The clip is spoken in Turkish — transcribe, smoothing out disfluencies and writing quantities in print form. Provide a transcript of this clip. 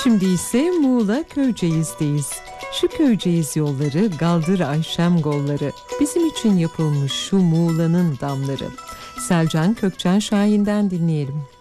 Şimdi ise Muğla Köyceğiz'deyiz. Şu Köyceğiz yolları, Galdır Ayşem golları, bizim için yapılmış şu Muğla'nın damları. Selcan Kökçen Şahin'den dinleyelim.